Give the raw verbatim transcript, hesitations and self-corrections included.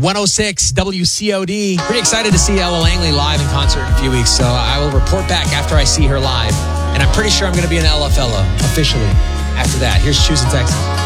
one oh six W C O D. Pretty excited to see Ella Langley live in concert in a few weeks, so I will report back after I see her live. And I'm pretty sure I'm going to be an Ella fellow, officially, after that. Here's Choosing Texas.